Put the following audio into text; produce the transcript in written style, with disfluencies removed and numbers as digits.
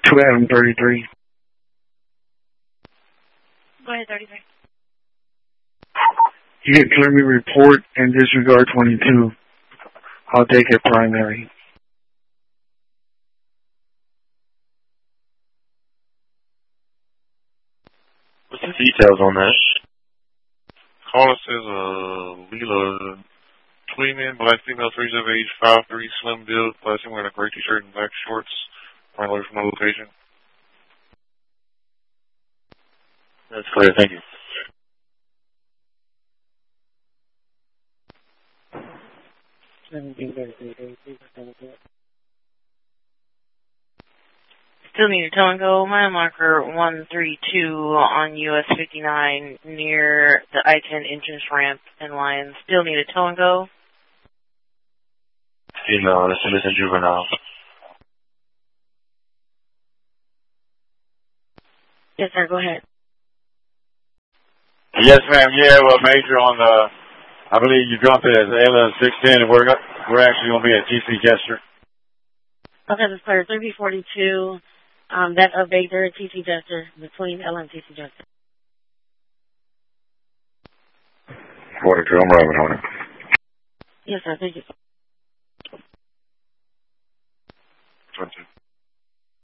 To Adam 33. Go ahead, 33. You can clearly report and disregard 22. I'll take it primary. What's the details on that? Caller says, Leela, 20 men, black female, 37 age, 5'3", slim build, black wearing a gray t-shirt and black shorts, right away from the location. That's clear, thank you. Still need a tow and go. Mile marker 132 on US 59 near the I-10 entrance ramp in Lyons. Still need a tow and go. Female, that's citizen juvenile. Yes, sir, go ahead. Yes, ma'am. Yeah, well, Major, on the, I believe you dropped it as Ayla 610, and we're actually going to be at TC Jester. Okay, that's clear. 3B42, that update there at TC Jester, between L and TC Jester. 42, I'm driving on it. Yes, sir, thank you. 22.